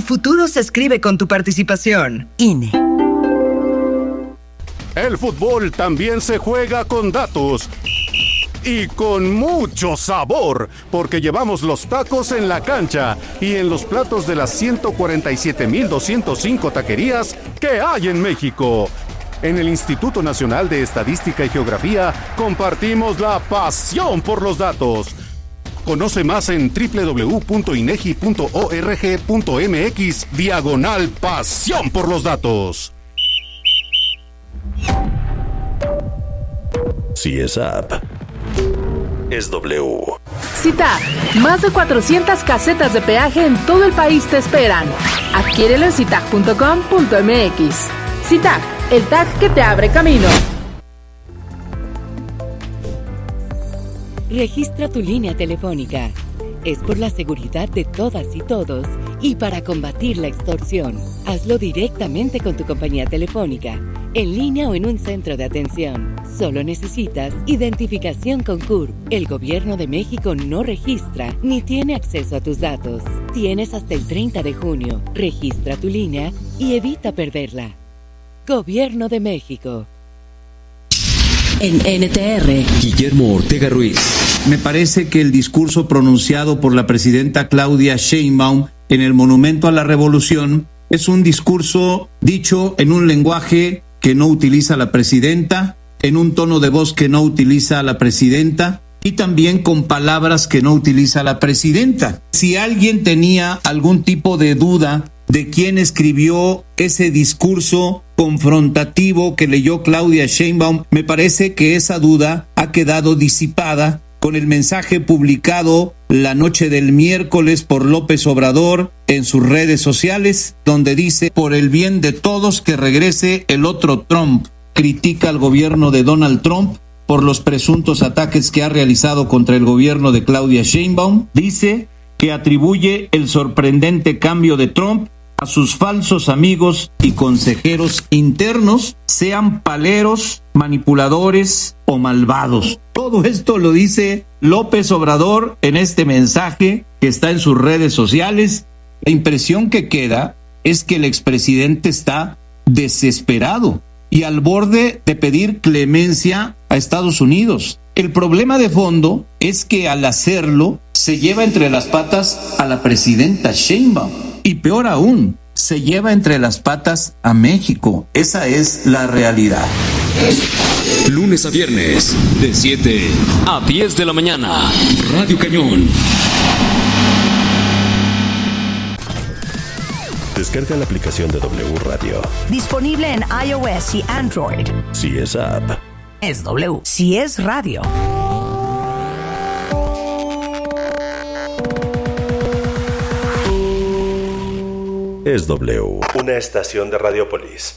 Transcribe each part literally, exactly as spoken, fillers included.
futuro se escribe con tu participación. I N E. El fútbol también se juega con datos. Y con mucho sabor, porque llevamos los tacos en la cancha y en los platos de las ciento cuarenta y siete mil doscientos cinco taquerías que hay en México. En el Instituto Nacional de Estadística y Geografía compartimos la pasión por los datos. Conoce más en doble u doble u doble u punto inegi punto org punto mx diagonal pasión por los datos. Si es app, es W. Cita, más de cuatrocientas casetas de peaje en todo el país te esperan. Adquiérelo en citac punto com punto mx. Citac, el tag que te abre camino. Registra tu línea telefónica. Es por la seguridad de todas y todos y para combatir la extorsión. Hazlo directamente con tu compañía telefónica, en línea o en un centro de atención. Solo necesitas identificación con C U R P. El Gobierno de México no registra ni tiene acceso a tus datos. Tienes hasta el treinta de junio. Registra tu línea y evita perderla. Gobierno de México. En N T R, Guillermo Ortega Ruiz. Me parece que el discurso pronunciado por la presidenta Claudia Sheinbaum en el Monumento a la Revolución es un discurso dicho en un lenguaje que no utiliza la presidenta, en un tono de voz que no utiliza la presidenta y también con palabras que no utiliza la presidenta. Si alguien tenía algún tipo de duda de quién escribió ese discurso confrontativo que leyó Claudia Sheinbaum, me parece que esa duda ha quedado disipada con el mensaje publicado la noche del miércoles por López Obrador en sus redes sociales, donde dice: por el bien de todos que regrese el otro Trump. Critica al gobierno de Donald Trump por los presuntos ataques que ha realizado contra el gobierno de Claudia Sheinbaum. Dice que atribuye el sorprendente cambio de Trump a sus falsos amigos y consejeros internos, sean paleros, manipuladores o malvados. Todo esto lo dice López Obrador en este mensaje que está en sus redes sociales. La impresión que queda es que el expresidente está desesperado y al borde de pedir clemencia a Estados Unidos. El problema de fondo es que al hacerlo se lleva entre las patas a la presidenta Sheinbaum y peor aún, se lleva entre las patas a México. Esa es la realidad. Lunes a viernes, de siete a diez de la mañana. Radio Cañón. Descarga la aplicación de W Radio. Disponible en iOS y Android. Si es app, Es W. Si es radio. es W. Una estación de Radiopolis.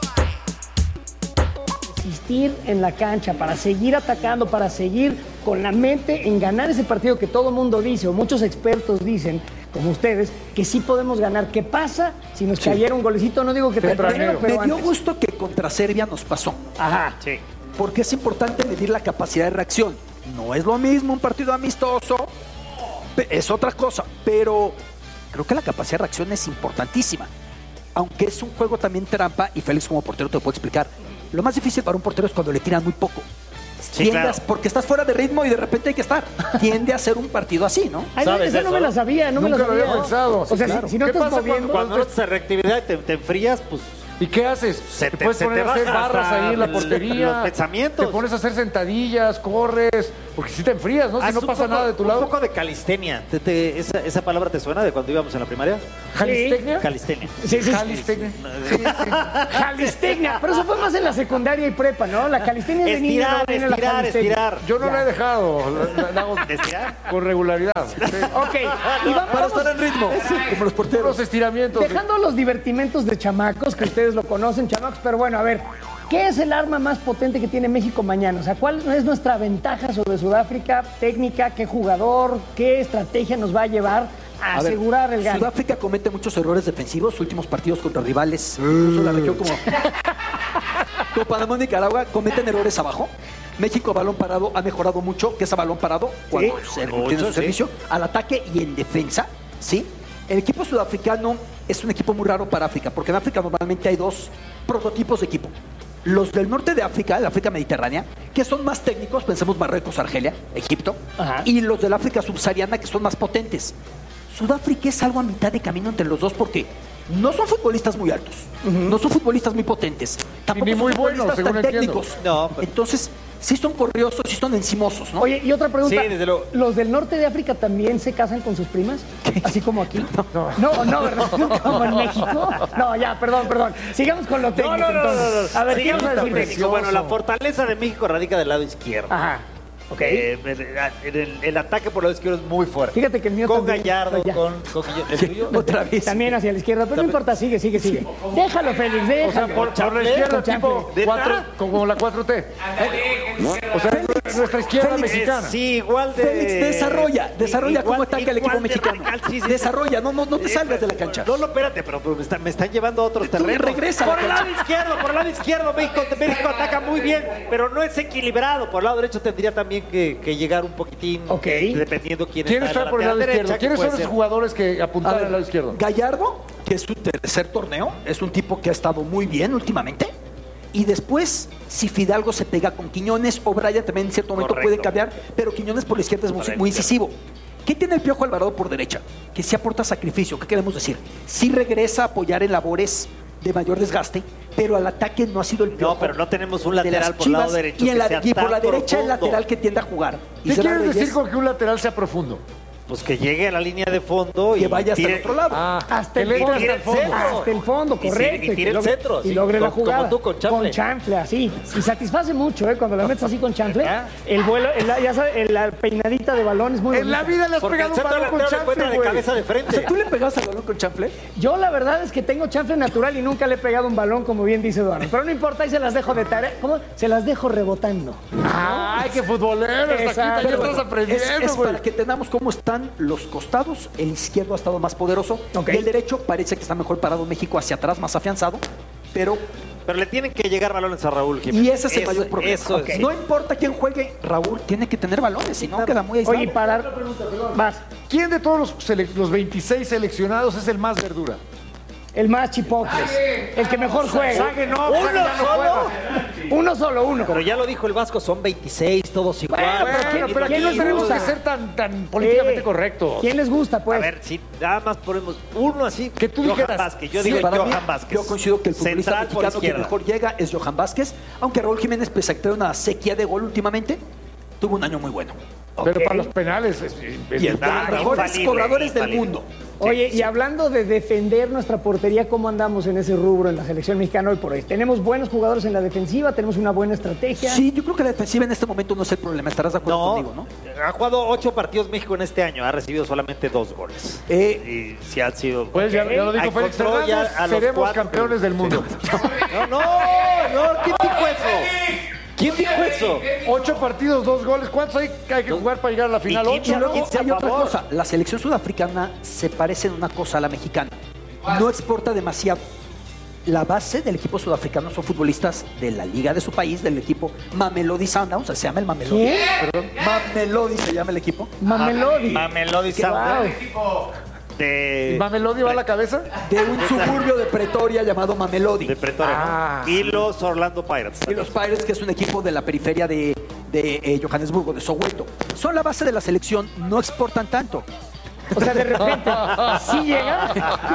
Insistir en la cancha, para seguir atacando, para seguir con la mente en ganar ese partido que todo el mundo dice, o muchos expertos dicen, como ustedes, que sí podemos ganar. ¿Qué pasa si nos sí. cayera un golecito? No digo que tempranero, pero me dio antes. gusto que contra Serbia nos pasó. Ajá, sí. Porque es importante medir la capacidad de reacción. No es lo mismo un partido amistoso, es otra cosa, pero creo que la capacidad de reacción es importantísima. Aunque es un juego también trampa, y Félix como portero te lo puedo explicar. Lo más difícil para un portero es cuando le tiran muy poco. Sí, Tiende claro. a, porque estás fuera de ritmo y de repente hay que estar. Tiende a ser un partido así, ¿no? Ay, no, esa no me la sabía, no Nunca me la sabía. lo había pensado. O sea, claro. si, si no ¿Qué estás pasa moviendo... cuando, cuando no estás en reactividad y te, te enfrías, pues... ¿Y qué haces? Se te, te puedes se poner te a hacer barras ahí en la portería. Los pensamientos. Te pones a hacer sentadillas, corres, porque si te enfrías, ¿no? Si Haz no pasa poco, nada de tu lado. Un poco de calistenia. ¿Te, te, esa, ¿Esa palabra te suena de cuando íbamos en la primaria? ¿Calistecnia? Calistenia. Sí, sí, Calistecnia. Sí, sí. Calistecnia. Pero eso fue más en la secundaria y prepa, ¿no? La calistecnia es de niño. Estirar, no estirar, estirar. Yo no ya. la he dejado. La, la, la hago ¿Estirar? con regularidad. Sí. Ok. Y vamos, para estar en ritmo, sí, como los porteros. Los estiramientos. Dejando los divertimentos de chamacos, que ustedes lo conocen, chamacos, pero bueno, a ver, ¿qué es el arma más potente que tiene México mañana? O sea, ¿cuál es nuestra ventaja sobre Sudáfrica? ¿Técnica? ¿Qué jugador? ¿Qué estrategia nos va a llevar a, a asegurar ver, el gane? Sudáfrica comete muchos errores defensivos, últimos partidos contra rivales, incluso la región como, como Panamá y Nicaragua, cometen errores abajo. México, balón parado, ha mejorado mucho, que es a balón parado, cuando sí, se tiene su servicio, sí. al ataque y en defensa, ¿sí? El equipo sudafricano es un equipo muy raro para África, porque en África normalmente hay dos prototipos de equipo. Los del norte de África, el África mediterránea, que son más técnicos, pensemos Marruecos, Argelia, Egipto, Ajá. y los del África subsahariana, que son más potentes. Sudáfrica es algo a mitad de camino entre los dos porque no son futbolistas muy altos, uh-huh. no son futbolistas muy potentes, tampoco ni son muy futbolistas buenos, tan técnicos. No, pero... Entonces, sí son corriosos, sí son encimosos, ¿no? Oye, y otra pregunta. Sí, desde luego. ¿Los del norte de África también se casan con sus primas? ¿Qué? Así como aquí. No, no, no ¿verdad? Como en México. No, ya, perdón, perdón. Sigamos con lo técnico, no, no, no, entonces. no, no. A ver, Sigamos ¿qué con vas a lo decir? técnico. Bueno, la fortaleza de México radica del lado izquierdo. Ajá. Ok. Eh, el, el, el ataque por el lado izquierdo es muy fuerte. Fíjate que el mío con también. Gallardo, con, con ¿el tuyo? Otra vez. También hacia la izquierda, pero no importa, sigue, sigue, sigue. Déjalo, Félix, déjalo. O sea, por, por la izquierda, tipo cuatro, como la cuatro T. O sea, Félix, nuestra izquierda Félix, mexicana. Sí, igual de... Félix, desarrolla, desarrolla igual, cómo ataca el equipo mexicano. De sí, sí, desarrolla, no, no, no te salgas de la cancha. No, no, espérate, pero, pero me, está, me están llevando a otros Tú terrenos. regresa a la por el cancha. lado izquierdo, por el lado izquierdo, México, México ataca muy bien, pero no es equilibrado. Por el lado derecho tendría también que, que llegar un poquitín, Ok. dependiendo quién ¿Quién está, está por el lado derecha, izquierdo? que ¿Quiénes puede son los ser. jugadores que A apuntaron ver, al lado izquierdo? Gallardo, que es su tercer torneo, es un tipo que ha estado muy bien últimamente. Y después, si Fidalgo se pega con Quiñones, o Brian también en cierto momento Correcto. puede cambiar, pero Quiñones por la izquierda es muy, Correcto. muy incisivo. ¿Qué tiene el Piojo Alvarado por derecha? Que sí aporta sacrificio. ¿Qué queremos decir? Sí regresa a apoyar en labores de mayor desgaste, pero al ataque no ha sido el Piojo. No, pero no tenemos un de las lateral por el lado Chivas, derecho Y, en que la, sea y por tan la derecha el profundo. lateral que tiende a jugar. ¿Qué Isla quieres Reyes, decir con que un lateral sea profundo? Pues que llegue a la línea de fondo que y vaya hasta tire- el otro lado? Ah, Hasta que el le fondo, entre hasta el fondo. hasta el fondo, Y correcto. sí, y tire el logre- centro, y sí, logre la como- como jugada. tú, con chanfle. Con chanfle, así. Y satisface mucho, ¿eh? Cuando la metes así con chanfle. ¿Ah? El vuelo, el- ya sabes, el- la peinadita de balón es muy En la bonita. vida le has Porque pegado el un centro balón con delantero le encuentra chanfle, de güey. cabeza de O frente. sea, ¿tú le pegas al balón con chanfle? Yo la verdad es que tengo chanfle natural y nunca le he pegado un balón, como bien dice Eduardo. Pero no importa, ahí se las dejo de tarea. ¿Cómo? Se las dejo rebotando. Ay, qué futbolero. Hasta Exacto. aquí ya Pero estás bueno, aprendiendo, es, es güey. para que tengamos cómo están los costados. El izquierdo ha estado más poderoso. Ok. Y el derecho parece que está mejor parado México hacia atrás, más afianzado. Pero, Pero le tienen que llegar balones a Raúl Jiménez. y ese es el Eso- mayor problema. Eso es. No importa quién juegue, Raúl tiene que tener balones, si no queda muy aislado. Oye, y para... Vas. ¿Quién de todos los, sele- los veintiséis seleccionados es el más verdura? El más chipocles. El que mejor juega. Sague no, ¿Uno Sague ya no solo? juega. Uno solo, uno. Pero ya lo dijo el Vasco, son veintiséis, todos igual. Bueno, ¿quién- pero aquí quién no les tenemos gusta? que ser tan, tan políticamente Eh, correctos. ¿Quién les gusta, pues? A ver, si nada más ponemos uno así. Que tú Johan dijeras, Vázquez. Yo Sí, digo para Johan mí, Vázquez. Yo coincido que el futbolista Central por mexicano que izquierda. mejor llega es Johan Vázquez, aunque Raúl Jiménez, pese a que trae una sequía de gol últimamente, tuvo un año muy bueno. Pero Ok. para los penales es, es Y el de verdad, los ¿no? mejores infalible, cobradores del infalible. mundo. Oye, y hablando de defender nuestra portería, ¿cómo andamos en ese rubro en la selección mexicana hoy por hoy? Tenemos buenos jugadores en la defensiva, tenemos una buena estrategia. Sí, yo creo que la defensiva en este momento no es el problema. ¿Estarás de acuerdo No, conmigo, no? ha jugado ocho partidos México en este año, ha recibido solamente dos goles. Eh, y sí han sido... Pues ya, ya lo dijo Félix Encontró ya Hernández, a los seremos cuatro. campeones del mundo. No, no, no, ¿quién dijo eso? ¿Quién dijo eso? Ocho partidos, dos goles. ¿Cuántos hay que hay que jugar para llegar a la final? quién- Ocho, Y luego ¿no? quince a hay otra favor. cosa. La selección sudafricana se parece en una cosa a la mexicana. No exporta demasiado. La base del equipo sudafricano son futbolistas de la liga de su país, del equipo Mamelodi Sundowns, se llama el Mamelodi. ¿Qué? Perdón, Mamelodi se llama el equipo. Mamelodi. Mamelodi Qué Sundowns. guau. De, ¿Mamelodi va a la cabeza? De un suburbio de Pretoria llamado Mamelodi. de Pretoria. Ah, y los Orlando Pirates. Y los Pirates, que es un equipo de la periferia de, de eh, Johannesburgo, de Soweto. Son la base de la selección, no exportan tanto. O sea, de repente, ¿sí llega?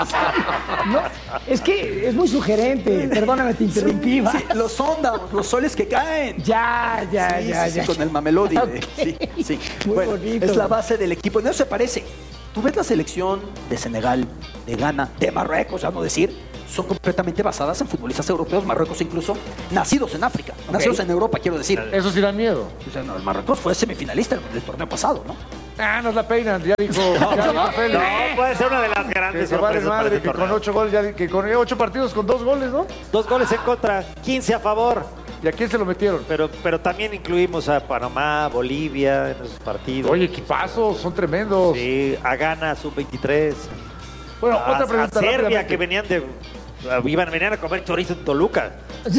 No, es que es muy sugerente. Perdóname, te interrumpí. ¿va? Sí, los Sundowns, los soles que caen. Ya, ya, Sí, ya, sí, sí, ya. con el Mamelodi. de- Ok. Sí, sí. Muy Bueno, bonito. es la base del equipo. No se parece. Tú ves la selección de Senegal, de Ghana, de Marruecos, ya no decir, son completamente basadas en futbolistas europeos, Marruecos incluso, nacidos en África, nacidos en Europa, quiero decir. Eso sí da miedo. O sea, no, el Marruecos fue semifinalista del torneo pasado, ¿no? Ah, nos la peinan, ya dijo, ya dijo Félix. No, puede ser una de las Que grandes se vale sorpresas para madre, este que con torneo. ocho goles, ya, que con ocho partidos con dos goles, ¿no? Dos goles en contra, quince a favor. ¿Y a quién se lo metieron? Pero, pero también incluimos a Panamá, Bolivia en esos partidos. Oye, equipazos, son tremendos. Sí, a Ghana, sub veintitrés. Bueno, a, otra pregunta a Serbia, rápidamente. que venían de... Iban, venían a comer chorizo en Toluca.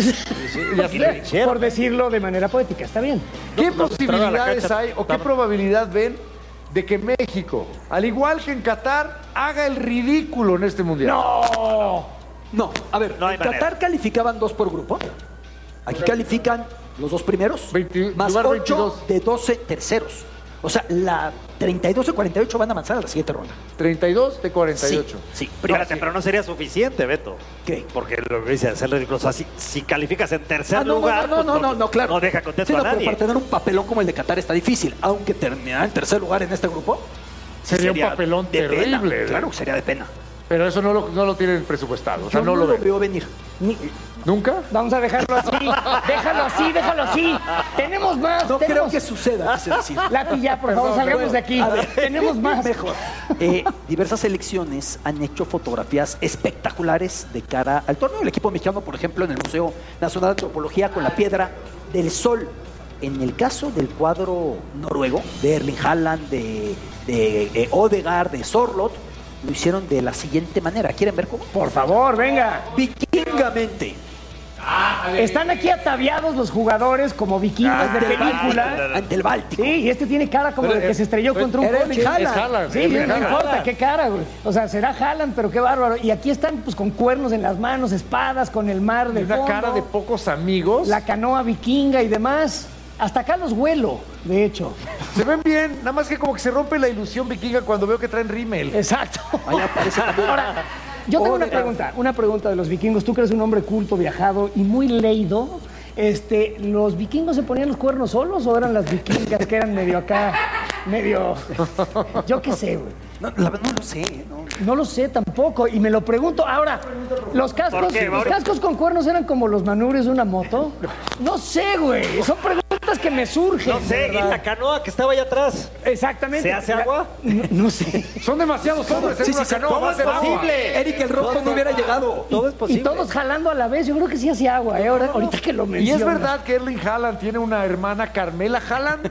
Y así, por decirlo de manera poética, está bien. ¿Qué No, pues, entraron a la posibilidades cancha, hay o qué estaban- probabilidad ven de que México, al igual que en Qatar, haga el ridículo en este mundial. ¡No! No, a ver, No hay en Qatar manera. calificaban dos por grupo. Aquí califican los dos primeros, veinte, más lugar ocho veintidós. de doce terceros. O sea, la treinta y dos de cuarenta y ocho van a avanzar a la siguiente ronda. treinta y dos de cuarenta y ocho. Sí, sí. Espérate, pero no sería suficiente, Beto. ¿Qué? Porque lo que dice hacer ridículo. O sea, si, si calificas en tercer Ah, no, lugar, no, no, pues no, no, no, claro. no deja contento Sí, no, a pero nadie. para tener un papelón como el de Qatar está difícil. Aunque terminar en tercer lugar en este grupo Sería un papelón de terrible. pena. Claro, sería de pena. Pero eso no lo, no lo tienen presupuestado. O sea, Yo no, no lo lo ven. veo venir. ¿Nunca? Vamos a dejarlo así. Déjalo así, déjalo así. Tenemos más. No tenemos... creo que suceda, quise decir. Lápiz ya, por favor, Perdón, salgamos bueno, de aquí. a ver, Tenemos más. Mejor. Eh, diversas selecciones han hecho fotografías espectaculares de cara al torneo. El equipo mexicano, por ejemplo, en el Museo Nacional de Antropología con la Piedra del Sol. En el caso del cuadro noruego, de Erling Haaland, de, de eh, Odegaard, de Sorloth, lo hicieron de la siguiente manera. ¿Quieren ver cómo? Por favor, venga. Vikingamente. Están aquí ataviados los jugadores como vikingos de película. Ante el Báltico. Sí, y este tiene cara como Pero, de que se estrelló pero, contra un era coche. Erling Haaland. Es Haaland, Sí, Erling no Haaland. importa qué cara, güey. O sea, será Haaland, pero qué bárbaro. Y aquí están pues con cuernos en las manos, espadas, con el mar de Una fondo, cara de pocos amigos. la canoa vikinga y demás. Hasta acá los huelo, de hecho. Se ven bien, nada más que como que se rompe la ilusión vikinga cuando veo que traen rímel. Exacto. Ahí aparece también. Ahora, yo tengo una Odegaard. pregunta, una pregunta de los vikingos. Tú que eres un hombre culto, viajado y muy leído. Este, ¿los vikingos se ponían los cuernos solos o eran las vikingas que eran medio acá, medio... Yo qué sé, güey. No, la verdad no lo sé. No. No lo sé tampoco y me lo pregunto. Ahora, ¿los cascos, ¿Por qué, los Mauro? cascos con cuernos eran como los manubrios de una moto? No sé, güey. Son preguntas que me surgen. No sé, de y verdad. la canoa que estaba allá atrás. Exactamente. ¿Se hace La- agua? No, no sé. Son demasiados hombres en Sí, una sí, sí, canoa, ¿cómo va a es ser agua. posible? Eric el Rojo no hubiera llegado. Todo es posible. Y todos jalando a la vez. Yo creo que sí hacía agua, ¿eh? Ahora, ahorita que lo ¿Y mencionas. es verdad que Erling Haaland tiene una hermana Carmela Haaland?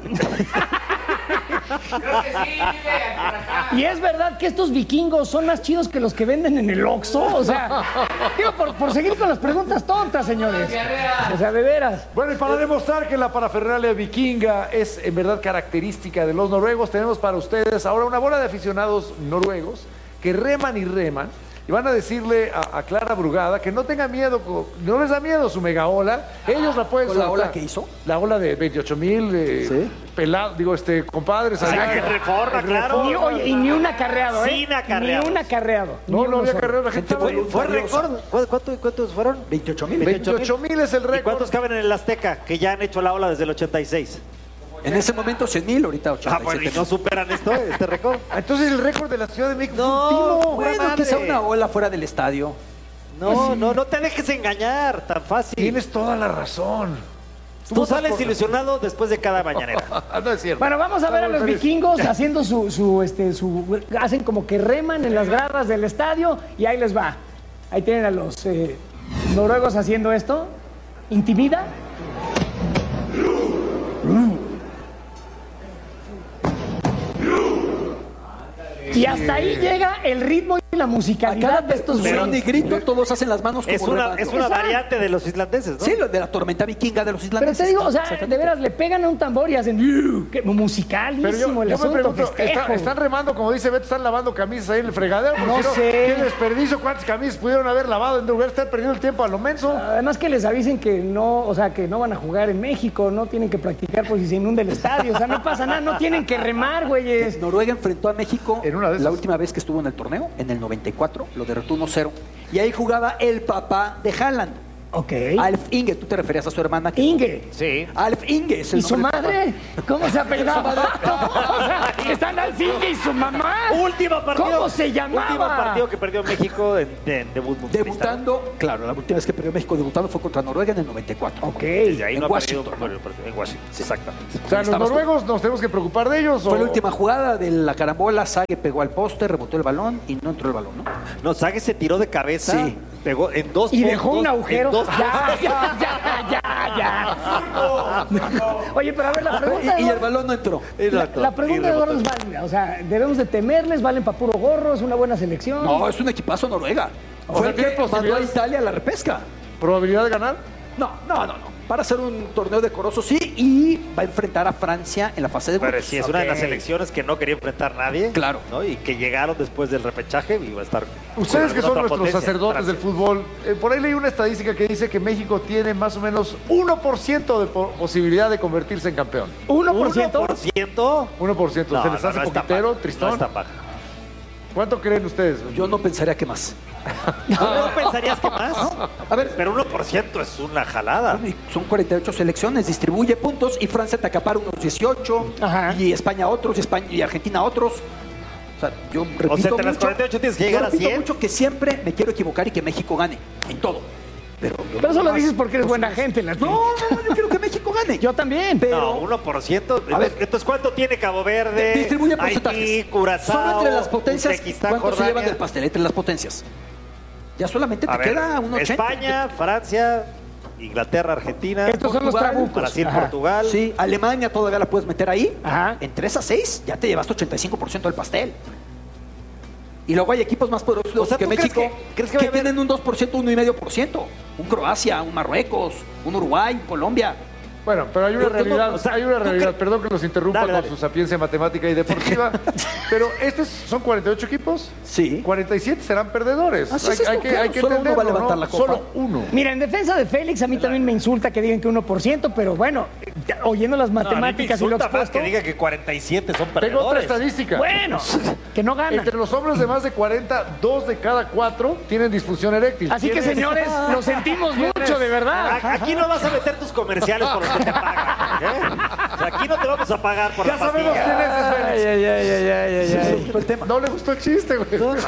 Y es verdad que estos vikingos son más chidos que los que venden en el Oxxo. O sea, digo, por, por seguir con las preguntas tontas, señores. O sea, de veras. Bueno, y para demostrar que la parafernalia vikinga es en verdad característica de los noruegos, tenemos para ustedes ahora una bola de aficionados noruegos que reman y reman y van a decirle a, a Clara Brugada que no tenga miedo, co- no les da miedo su mega ola, ellos la pueden ¿Con la soltar. ola que hizo? La ola de veintiocho mil Sí. pelados, digo, este, compadres. O sea, allá. que reforma, claro. Ni, oye, y ni un acarreado, ¿eh? Sin acarreados. Ni un acarreado. No, Ni no uno había solo. carrera, la gente Gente estaba- fue- ¿Fue récord? ¿Cu- ¿Cuánto- ¿Cuántos fueron? veintiocho mil. veintiocho mil es el ¿Y récord. cuántos caben en el Azteca? Que ya han hecho la ola desde el ochenta y seis. En ese momento cien mil, ahorita Ah, ochenta y bueno, siete ¿y no superan esto, este récord? Entonces el récord de la Ciudad de México No, fue un timo. Bueno, madre. que sea una ola fuera del estadio. No, no, no te dejes engañar tan fácil. Tienes toda la razón. Tú sales ilusionado después de cada mañanera. No es cierto. Bueno, vamos a ver a los feliz. vikingos haciendo su, su, este, su, hacen como que reman en las gradas del estadio y ahí les va. Ahí tienen a los eh, noruegos haciendo esto. ¿Intimida? Y hasta ahí llega el ritmo y la A musicalidad cada de estos percusión y güeyes. grito, todos hacen las manos como Es una, remando. es una Exacto. variante de los islandeses, ¿no? Sí, lo de la tormenta vikinga de los Pero islandeses. te digo, o sea, Exactamente. de veras, le pegan a un tambor y hacen "Uh", que musicalísimo Pero yo, el yo me asunto, pregunto, festejo. ¿está- ¿están remando, como dice Beto, están lavando camisas ahí en el fregadero? Porque No si sé. ¿Qué desperdicio? ¿Cuántas camisas pudieron haber lavado en lugar de estar perdiendo el tiempo a lo menso? Además que les avisen que no, o sea, que no van a jugar en México, no tienen que practicar porque se inunda el estadio, o sea, no pasa nada, no tienen que remar, güeyes. Noruega enfrentó a México En una de esas. la última vez que estuvo en el torneo, en el noventa y cuatro, lo derrotó uno cero. Y ahí jugaba el papá de Haaland, Ok. Alf Inge. Tú te referías a su hermana. que- Inge. Sí. Alf Inge es el ¿Y su nombre del madre? ¿Cómo se apellidaba? o sea, están al Inge y su mamá. Último partido. ¿Cómo se llamaba? Último partido que perdió México en, en debut papá. mundialista. Debutando, claro, la última vez que perdió México debutando fue contra Noruega en el noventa y cuatro. Ok. Desde ahí en no ha perdido Washington, por el partido. En Washington, exactamente. O sea, ¿los Estabas tú. noruegos nos tenemos que preocupar de ellos? Fue o- la última jugada de la carambola, Sague pegó al poste, rebotó el balón y no entró el balón, ¿no? No, Sague se tiró de cabeza, Sí. pegó en dos Y po- dejó un dos- agujero. en dos- Ya, ya, ya, ya, ya. Oye, pero a ver, la pregunta Y, y el Eduardo, balón no entró. la, la pregunta de Eduardo es válida. O sea, debemos de temerles, valen para puro gorro, es una buena selección. No, es un equipazo Noruega. O Fue sea, el ¿tiene que mandó a posibilidades? Italia a la repesca. ¿Probabilidad de ganar? No, no, no, no. para hacer un torneo decoroso, sí, y va a enfrentar a Francia en la fase de grupos. Pero sí, es una de las selecciones que no quería enfrentar nadie. Claro. ¿no? Y que llegaron después del repechaje y va a estar... Ustedes que son nuestros potencia, sacerdotes Francia. del fútbol, eh, por ahí leí una estadística que dice que México tiene más o menos uno por ciento de po posibilidad de convertirse en campeón. ¿uno por ciento? ¿uno por ciento? uno por ciento. No, ¿Se les no, hace no está poquitero, paja, Tristón? No está paja. ¿Cuánto creen ustedes? Yo no pensaría que más. ¿No pensarías que más? A ver, pero uno por ciento es una jalada. Son cuarenta y ocho selecciones, distribuye puntos y Francia te acapara unos dieciocho, Ajá. y España otros, y, España, y Argentina otros. O sea, yo repito o sea, entre mucho, las cuarenta y ocho tienes que llegar yo repito a cien. mucho que siempre me quiero equivocar y que México gane en todo. Pero, pero eso lo dices porque eres buena gente. La no, no, no, yo quiero que México gane. Yo también. Pero... No, uno por ciento. A ver, entonces, ¿cuánto tiene Cabo Verde? Distribuye porcentajes. Haití, Curazao, solo entre las potencias, Uzbekistán, ¿cuánto Jordania? se llevan del pastel entre las potencias? Ya solamente te a ver, queda un ochenta. España, Francia, Inglaterra, Argentina. Estos son los trabucos. Brasil, Ajá. Portugal. Sí, Alemania todavía la puedes meter ahí. Ajá. En tres a seis ya te llevaste ochenta y cinco por ciento del pastel. Y luego hay equipos más poderosos O sea, que ¿tú crees México que- crees que que va a haber- tienen un dos por ciento, uno coma cinco por ciento. Un Croacia, un Marruecos, un Uruguay, Colombia. Bueno, pero hay una Yo- yo no- realidad, o sea, hay una ¿tú realidad, qué? perdón que los interrumpa Dale, con dale. su sapiencia matemática y deportiva, pero estos son cuarenta y ocho equipos, sí. cuarenta y siete serán perdedores. Así hay, es esto, hay que, claro, hay que solo uno va a entenderlo, levantar ¿no? la copa. Solo uno. Mira, en defensa de Félix, a mí también me insulta que digan que uno por ciento, pero bueno, ya, oyendo las matemáticas y lo más expuesto... que diga que cuarenta y siete son Tengo perdedores. otra estadística. Bueno, que no ganan. Entre los hombres de más de cuarenta, dos de cada cuatro tienen disfunción eréctil. Así que, ¿Quiénes? señores, lo sentimos mucho, de verdad. A- Aquí no vas a meter tus comerciales por los que te pagan. ¿eh? O sea, aquí no te vamos a pagar por Ya la sabemos pastilla. quién es, es Félix. Ay, ay, ay, ay, ay, ay, ay. No le gustó el chiste, güey. No,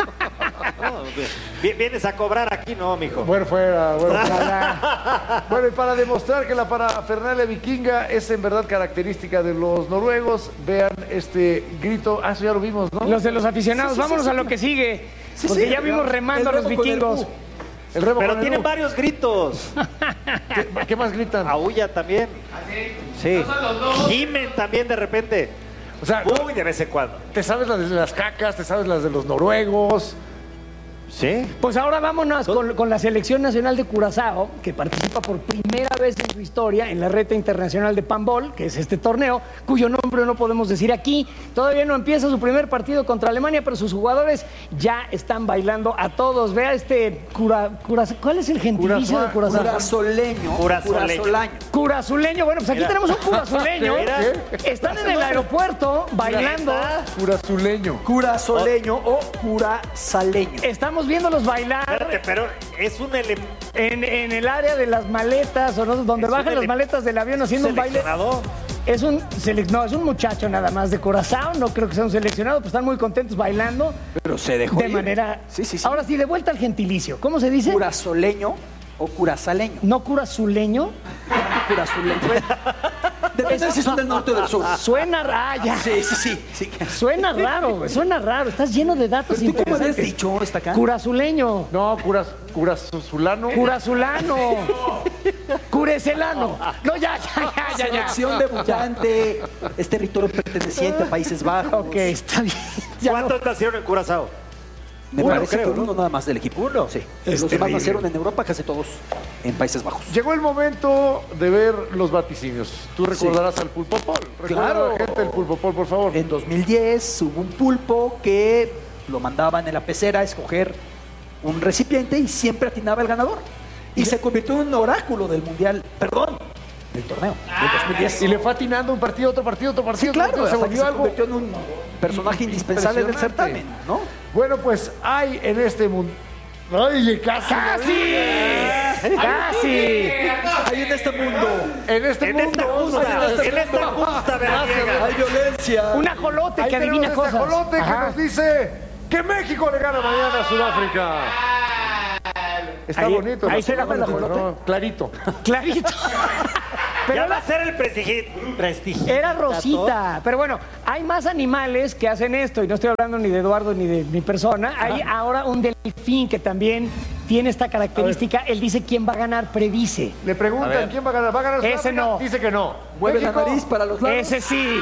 vi- vienes a cobrar aquí, no, mijo. Bueno, fuera, bueno, fuera. Bueno, y para demostrar que la parafernalia vikinga es en verdad característica de los noruegos, vean este grito. Ah, eso ya lo vimos, ¿no? Los de los aficionados, Sí, sí, vámonos sí, a sí. lo que sigue. Sí, porque sí, ya vimos el remando a los remo con el vikingos. U. El remo Pero con el tienen U. varios gritos. ¿Qué, qué más gritan? Aúlla también. Sí. Gimen también de repente. O sea, Uy, de vez en cuando. te sabes las de las cacas, te sabes las de los noruegos. ¿Sí? Pues ahora vámonos con, con la Selección Nacional de Curazao, que participa por primera vez en su historia en la Reta Internacional de Pambol, que es este torneo, cuyo nombre no podemos decir aquí. Todavía no empieza su primer partido contra Alemania, pero sus jugadores ya están bailando a todos. Vea este cura, Curazao. ¿Cuál es el gentilicio de Curazao? Curazoleño. Curazoleño. Curazolaño. Curazuleño. Bueno, pues aquí Mira. tenemos un curazuleño. Mira. Están en el aeropuerto bailando. Curazuleño. Curazoleño o curazaleño. Estamos viéndolos bailar. Espérate, pero es un elemento. En, en el área de las maletas, o no, donde Es un bajan las ele- maletas del avión haciendo un baile. Seleccionado. Es un, selec- no, es un muchacho nada más de Curazao, no creo que sea un seleccionado, pero están muy contentos bailando Pero se dejó de ir. manera... Sí, sí, sí. Ahora sí, de vuelta al gentilicio. ¿Cómo se dice? Curazoleño o curazaleño. ¿No curazuleño? Curazuleño. Depende si son del norte o del sur. Suena raya. Sí, sí, sí. sí. Suena raro, güey, suena raro. Estás lleno de datos ¿Tú cómo habías interesantes. dicho esta acá? Curazuleño. No, curas, curazulano. Curazulano. Curecelano. No, ya, ya, ya, ya, ya. Selección debutante. Es territorio perteneciente a Países Bajos. Ok, está bien. Ya no. ¿Cuántos nacieron en Curazao? Me Uno, parece creo, que ¿no? uno nada más del equipo. Uno. Sí. Es Los demás terrible. nacieron en Europa, casi todos en Países Bajos. Llegó el momento de ver los vaticinios. Tú recordarás al Pulpopol. Recuerda Claro. a la gente del Pulpopol, por favor. En dos mil diez hubo un pulpo que lo mandaban en la pecera a escoger un recipiente y siempre atinaba el ganador. Y se convirtió en un oráculo del mundial, perdón, del torneo, del dos mil diez. Y le fue atinando un partido, otro partido, otro partido. Sí, otro claro, partido. hasta se que volvió se algo. convirtió en un personaje indispensable del Impresionante. certamen, ¿no? Bueno, pues hay en este mundo. ¡Ay, casi! ¡Casi! ¡Casi! Hay en este mundo, En este En mundo. esta justa, hay en este en esta mundo. justa veraniega. hay violencia. Un ajolote Ahí que tenemos adivina este cosas. ajolote que Ajá. nos dice que México le gana mañana a Sudáfrica. Está Ahí- bonito. ahí ¿no? se llama el Bonito, ajolote. ¿no? Clarito. Clarito. Pero Ya va a ser el prestigi- prestigio. era Rosita. Pero bueno, hay más animales que hacen esto, y no estoy hablando ni de Eduardo ni de mi persona. Hay ahora un delfín que también tiene esta característica. Él dice quién va a ganar, predice. Le preguntan quién va a ganar. ¿Va a ganar Ese Sudáfrica? no. Dice que no. Mueve la México nariz para los lados. Ese sí.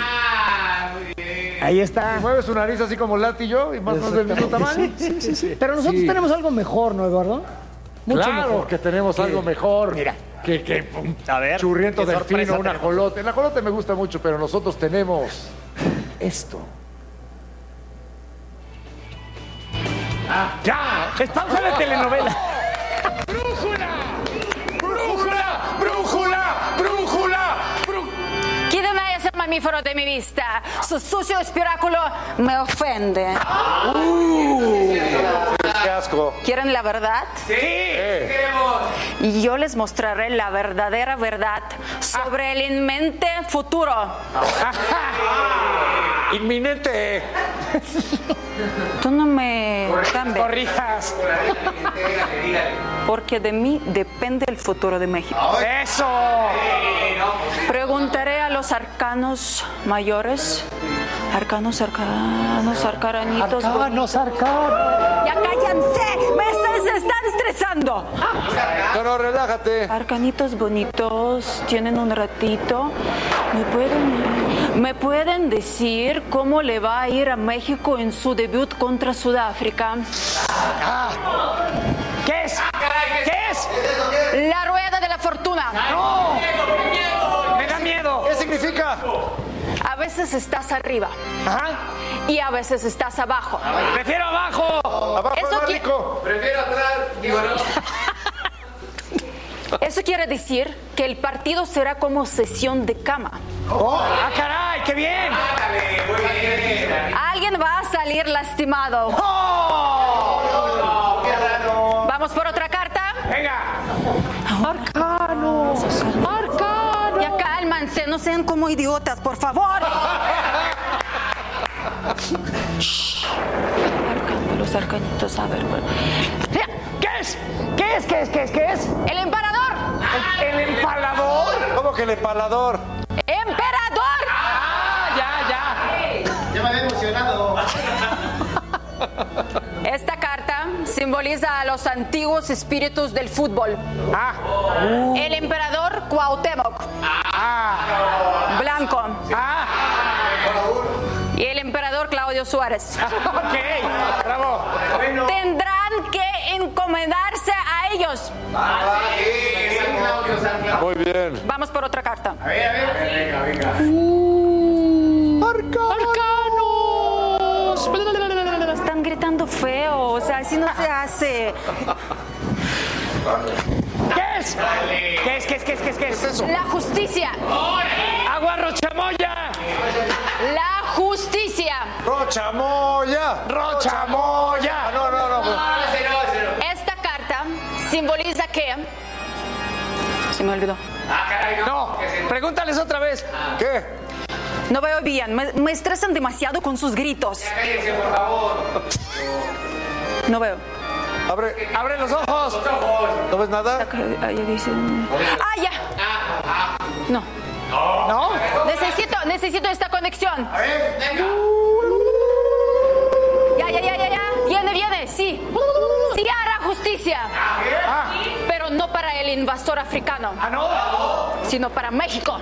Ahí está. mueve su nariz así como Lati y yo y más o menos del mismo tamaño. Sí, sí, sí. Pero nosotros Sí. tenemos algo mejor, ¿no, Eduardo? Mucho Claro mejor. que tenemos algo mejor. Mira, que, que un A ver, churriento qué sorpresa delfino, un tenemos. ajolote. El ajolote me gusta mucho, pero nosotros tenemos esto. Ah, ya. Es pausa de telenovela. ¡Brújula! ¡Brújula! ¡Brújula! ¡Brújula! ¿Quién es el mamífero de mi vista? Su sucio espiráculo me ofende. ¡Uh! ¡Qué asco! ¿Quieren la verdad? ¡Sí! ¡Queremos! Y yo les mostraré la verdadera verdad sobre el inminente futuro. ¡Inminente! Tú no me cambies. ¡Corrijas! Porque de mí depende el futuro de México. ¡Eso! Preguntaré a los arcanos mayores. Arcanos, arcanos, arcaranitos. Arcanos, arcanos. ¡Ya cállense! ¡Me se están estresando! No, no, relájate. Arcanitos bonitos, tienen un ratito. ¿Me pueden, ¿Me pueden decir cómo le va a ir a México en su debut contra Sudáfrica? Ah. ¿Qué es? ¿Qué es? La rueda de la fortuna. ¡No! ¡Me da miedo! ¿Qué significa? A veces estás arriba. Ajá. Y a veces estás abajo. ¡Prefiero abajo! ¡Abajo es Eso más qui- rico! ¡Prefiero atrás! Digo, no. Eso quiere decir que el partido será como sesión de cama. Oh, ¡ah, caray! ¡Qué bien! Alguien va a salir lastimado. ¡Oh! ¿Vamos por otra carta? ¡Venga! ¡Arcano! ¡Arcano! Ya cálmanse, no sean como idiotas, por favor. Arcano, los arcanitos, a ver. ¿Qué es? ¿Qué es? ¿Qué es? ¿Qué es? ¿Qué es? ¡El empalador! ¿El, el empalador? ¿Cómo que el empalador? ¡Emperador! ¡Ah, ya, ya! Ya me había emocionado. Esta carta simboliza a los antiguos espíritus del fútbol. Ah. El emperador Cuauhtémoc. Ah. Blanco. Ah. Y el emperador Claudio Suárez. Ok, bravo. Tendrán que encomendarse a ellos. Muy bien. Vamos por otra carta. A ver, a ver. Venga, venga. ¡Arcanos! Están gritando feo, o sea, así no se hace. ¿Qué es? ¿Qué es? ¿Qué es? ¿Qué es? ¿Qué es? ¿Qué es eso? La justicia. ¡Agua Rochamoya! La justicia. ¡Rochamoya! ¡Rochamoya! No, no, no. Esta carta simboliza que... Se me olvidó. No, pregúntales otra vez. ¿Qué? No veo bien, me, me estresan demasiado con sus gritos. Cállense, por favor. No veo. Abre, ¡Abre los ojos! ¿no ves nada? Ahí dicen... ¡Ah, ya! No. ¿No? Necesito, necesito esta conexión. A ver, venga. Ya, ya, ya, ya, ya. Viene, viene, sí. Sí hará justicia. Ah. Pero no para el invasor africano. ¿Ah, no? Sino para México.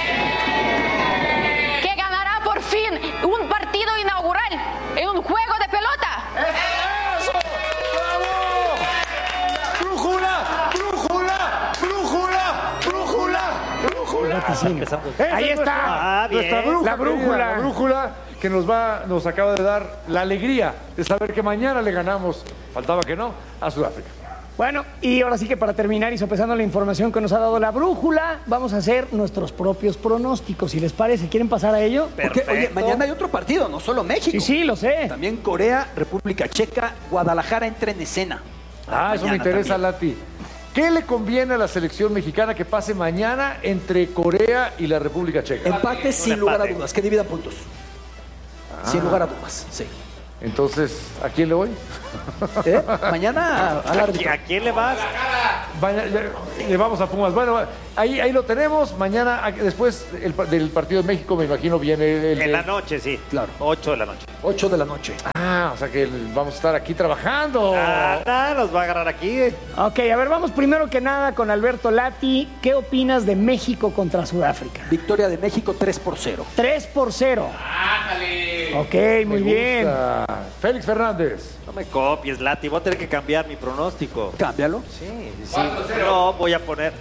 Que ganará por fin un partido inaugural en un juego de pelota. ¡Eso! ¡Bravo! ¡Brújula! ¡Brújula! ¡Brújula! ¡Brújula! ¡Brújula! Esa Ahí es está. Ah, bien. Nuestra brújula, La brújula. La brújula que nos va, nos acaba de dar la alegría de saber que mañana le ganamos, faltaba que no, a Sudáfrica. Bueno, y ahora sí que para terminar y sopesando la información que nos ha dado la brújula, vamos a hacer nuestros propios pronósticos. Si les parece, ¿quieren pasar a ello? Porque, oye, mañana hay otro partido, no solo México. Sí, sí, lo sé. También Corea, República Checa, Guadalajara entra en escena. Ah, eso me Mañana interesa, también. Lati. ¿Qué le conviene a la selección mexicana que pase mañana entre Corea y la República Checa? Empate sin Un lugar a empate. dudas, que dividan puntos. Sin lugar a dudas, sí. Entonces, ¿a quién le voy? ¿Eh? Mañana a, a la ¿A quién le vas? Vaya- ya- le vamos a Pumas. Bueno, ahí, ahí lo tenemos. Mañana, a- después el pa- del partido de México, me imagino, viene el... En de- la noche, sí. Claro. ocho de la noche. ocho de la noche. Ah, o sea que el- vamos a estar aquí trabajando. Ah, nada, nos va a agarrar aquí. eh. Ok, a ver, vamos primero que nada con Alberto Lati. ¿Qué opinas de México contra Sudáfrica? Victoria de México tres por cero. tres por cero. Ájale. Ok, muy Me bien. gusta. Félix Fernández. No me copies, Lati. Voy a tener que cambiar mi pronóstico. Cámbialo. Sí, sí. No, voy a poner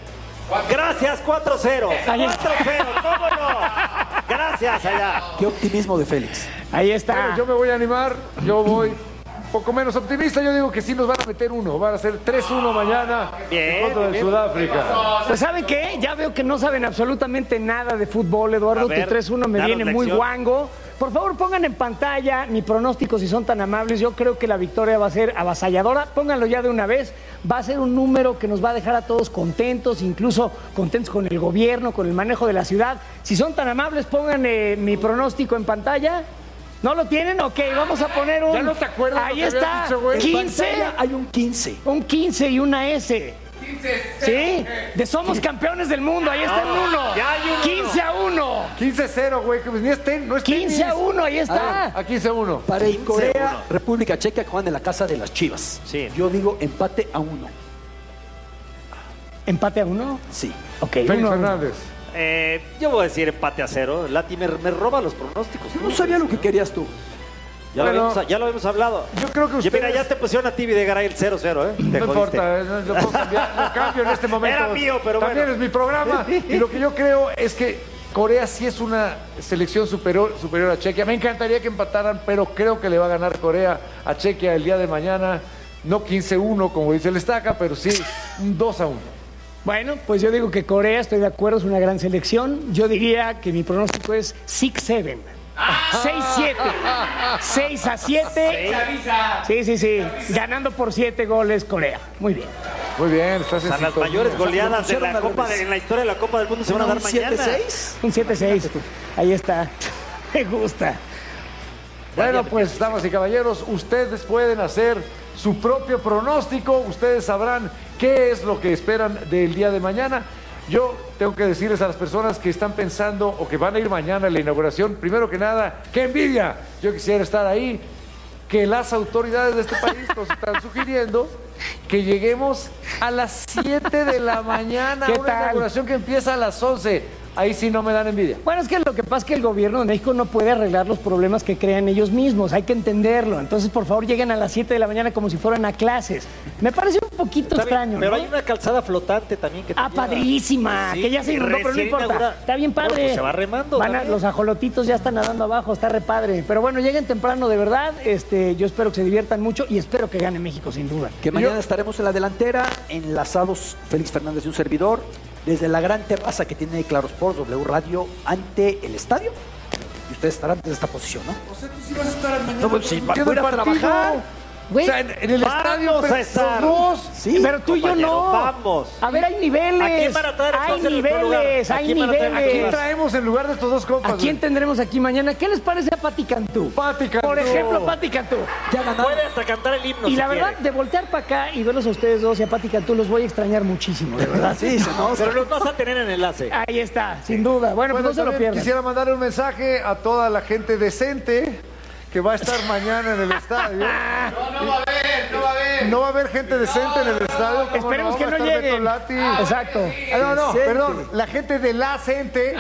Gracias, cuatro cero. cuatro cero, ¿cómo no? Gracias, allá. Qué optimismo de Félix. Ahí está. Bueno, yo me voy a animar, yo voy un poco menos optimista, yo digo que sí nos van a meter uno, van a ser tres uno mañana Bien, en contra de bien. Sudáfrica. Pues ¿saben qué? Ya veo que no saben absolutamente nada de fútbol, Eduardo. A ver, Tu tres uno me danos viene muy lección. guango. Por favor, pongan en pantalla mi pronóstico si son tan amables. Yo creo que la victoria va a ser avasalladora. Pónganlo ya de una vez. Va a ser un número que nos va a dejar a todos contentos, incluso contentos con el gobierno, con el manejo de la ciudad. Si son tan amables, pongan eh, mi pronóstico en pantalla. ¿No lo tienen? Ok, vamos a poner un... ¿Ya no te acuerdas Ahí lo que habías está, dicho, güey? quince. En pantalla hay un quince. Un quince y una S. Sí, de somos campeones del mundo, ahí está el uno. Ya hay un quince a uno. quince cero, güey, que ni es ten, no es tenis. quince a uno, ahí está. A quince a uno. Para el Corea, uno. República Checa, que juegan en la casa de las Chivas. Sí. Yo digo empate a uno. ¿Empate a uno? Sí. Ok, Félix uno a uno. Fernández. Eh, yo voy a decir empate a cero. Lati me, me roba los pronósticos. Yo no sabía lo que querías tú. Ya, lo Bueno, habíamos, ya lo habíamos hablado. Yo creo que Ya, mira, ustedes- ya te pusieron a ti Videgaray el cero cero, ¿eh? Te No jodiste. importa, eh, no, lo puedo cambiar, lo cambio en este momento. Era mío, pero También bueno. es mi programa. Y lo que yo creo es que Corea sí es una selección superior, superior a Chequia. Me encantaría que empataran, pero creo que le va a ganar Corea a Chequia el día de mañana. No quince uno, como dice el Estaca, pero sí un dos a uno. Bueno, pues yo digo que Corea, estoy de acuerdo, es una gran selección. Yo diría que mi pronóstico es seis siete. seis siete. seis a siete. Sí, sí, sí. Ganando por siete goles Corea. Muy bien. Muy bien, estás O sea, en las sintonía. mayores goleadas de pusieron la al Copa revés. de, en la historia de la Copa del Mundo se van a dar ¿Un mañana. siete seis? Un siete seis. Ahí está. Me gusta. Bueno, pues, damas y caballeros, ustedes pueden hacer su propio pronóstico. Ustedes sabrán qué es lo que esperan del día de mañana. Yo tengo que decirles a las personas que están pensando o que van a ir mañana a la inauguración, primero que nada, ¡qué envidia! Yo quisiera estar ahí. Que las autoridades de este país nos están sugiriendo que lleguemos a las siete de la mañana a ¿Qué una tal? inauguración que empieza a las once. Ahí sí no me dan envidia. Bueno, es que lo que pasa es que el gobierno de México no puede arreglar los problemas que crean ellos mismos, hay que entenderlo. Entonces, por favor, lleguen a las siete de la mañana como si fueran a clases. Me parece un poquito Está bien, extraño, pero ¿no? hay una calzada flotante también que te Ah, lleva. padrísima, Sí, que ya se y inundó, pero no recién importa. inaugurada. Está bien Bueno, padre. pues se va remando Van a- también. los ajolotitos ya están nadando abajo, está re padre. Pero bueno, lleguen temprano de verdad. Este, yo espero que se diviertan mucho y espero que gane México, sin duda. Que mañana estaremos en la delantera, enlazados Félix Fernández y un servidor, desde la gran terraza que tiene Claro Sports, W Radio, ante el estadio. Y ustedes estarán desde esta posición, ¿no? O sea, tú sí vas a estar mañana. No, pues, sí, va- viendo voy a el partido. trabajar. Güey, o sea, en, en el vamos estadio, a pero estar. los dos. Sí, pero tú y yo compañero, no. vamos. A ver, hay niveles. ¿A quién van a traer hay entonces en nuestro lugar? niveles, ¿A hay quién van a traer? ¿A quién niveles. traemos en lugar de estos dos compas? ¿A quién tendremos aquí mañana? ¿Qué les parece a Pati Cantú? Pati Cantú. Por ejemplo, Pati Cantú. Ya ganaron. Puede hasta cantar el himno Y si la verdad, quiere. de voltear para acá y verlos a ustedes dos y a Pati Cantú, los voy a extrañar muchísimo, de verdad. Sí, se nos- Pero los vas a tener en enlace. Ahí está, sin duda. Bueno, pues Bueno, no se lo también pierdan. quisiera mandarle un mensaje a toda la gente decente que va a estar mañana en el estadio. No, no va a haber, no va a haber. No va a haber gente decente en el estadio. ¿cómo Esperemos que Va a no estar Beto lleguen. Lati. Exacto. Ah, no, no, Decente. perdón. La gente de la gente.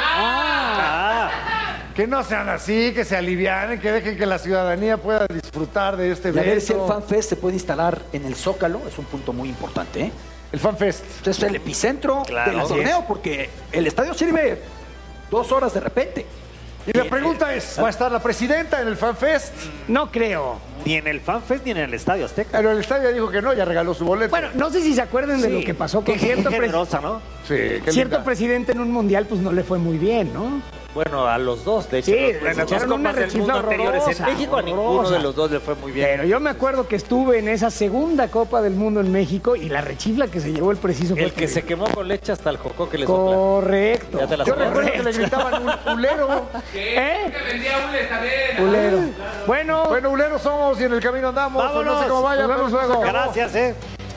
Ah, Que no sean así, que se alivianen, que dejen que la ciudadanía pueda disfrutar de este Y a ver si el evento. FanFest se puede instalar en el Zócalo, es un punto muy importante, ¿eh? El FanFest. Entonces es el epicentro Claro. del Así torneo, porque el estadio sirve dos horas de repente. Y la pregunta es, ¿va a estar la presidenta en el FanFest? No creo. ni en el FanFest ni en el Estadio Azteca. Pero el estadio dijo que no, ya regaló su boleto. Bueno, no sé si se acuerdan de Sí. lo que pasó con Qué cierto, pres- generosa, ¿no? Sí, qué cierto linda. presidente en un mundial, pues no le fue muy bien, ¿no? Bueno, a los dos, de hecho. Sí, los- les en las dos echaron una copas del mundo rechifla anteriores horrorosa, en México, a ninguno horrorosa. de los dos le fue muy bien. Pero yo me acuerdo que estuve en esa segunda Copa del Mundo en México y la rechifla que se llevó el preciso fue El que se terrible. quemó con leche hasta el jocó que le sopla. Correcto. Ya te la Yo sabes. recuerdo que le gritaban un culero. ¿Eh? Que vendía hules también. Culero. Bueno, Bueno, uleros somos y en el camino andamos. Pues no sé cómo vaya, Nos pero vemos luego. Gracias, eh.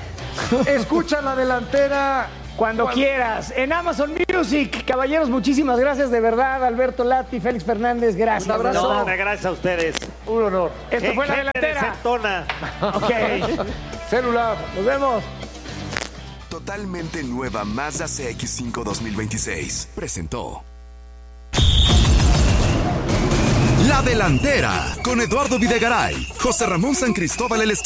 Escucha la delantera. cuando quieras. En Amazon Music. Caballeros, muchísimas gracias de verdad. Alberto Lati, Félix Fernández, gracias. Un abrazo. de No, verdad. gracias a ustedes. Un honor. Esto fue la Gente delantera. decentona. Ok. Celular. Nos vemos. Totalmente nueva Mazda C X cinco dos mil veintiséis presentó La Delantera con Eduardo Videgaray, José Ramón San Cristóbal el